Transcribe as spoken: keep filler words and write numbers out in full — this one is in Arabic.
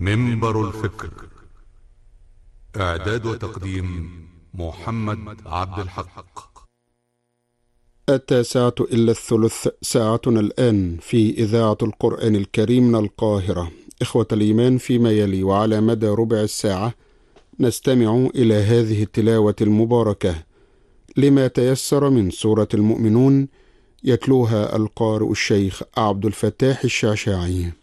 منبر الفكر. إعداد وتقديم محمد عبد الحق. التاسعة إلا الثلث، ساعتنا الآن في إذاعة القرآن الكريم من القاهرة. إخوة الإيمان، فيما يلي وعلى مدى ربع الساعة نستمع إلى هذه التلاوة المباركة لما تيسر من سورة المؤمنون، يتلوها القارئ الشيخ عبد الفتاح الشعشاعي.